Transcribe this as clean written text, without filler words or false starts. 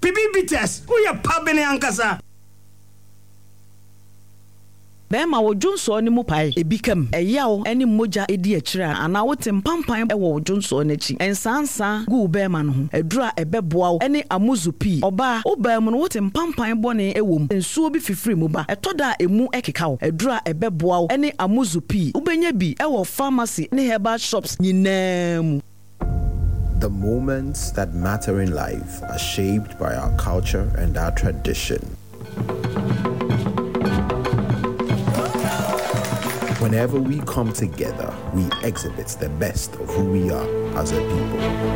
Bibibites, who ya pabene ankasa. Bema wo Jonso ni mu pai ebikam eyawo eni moja edi akira ana wote mpampan e wo Jonso n'achi ensansa gu bema no ho edura ebeboa eni amuzupi oba obam no wote mpampan bone ewom ensuo bi fifiri mu ba etoda emu ekeka wo edura ebeboa eni amuzupi ubenya bi e wo pharmacy ni herbal shops nyinam. The moments that matter in life are shaped by our culture and our tradition. Whenever we come together, we exhibit the best of who we are as a people.